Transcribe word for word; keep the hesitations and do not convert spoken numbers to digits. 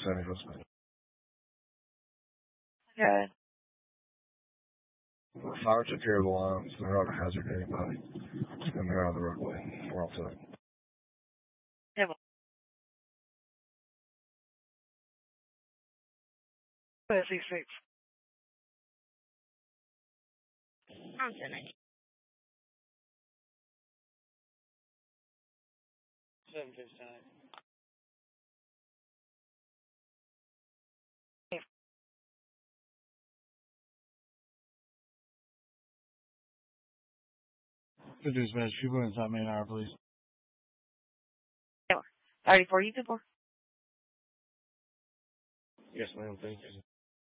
Sammy Husband. Good. Fire took care of the lines. They're not a hazard to anybody. And they're out of the roadway. We're all set. Yeah, well, S E six. I'm finished. seven fifty-nine. Good dispatch. People inside main hour, please. thirty-four, you good for? Yes, ma'am. Thank you.